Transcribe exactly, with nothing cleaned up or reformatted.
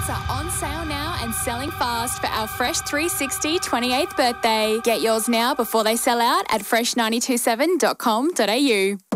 tickets are on sale now and selling fast for our Fresh three sixty twenty-eighth birthday. Get yours now before they sell out at fresh nine two seven dot com dot a u.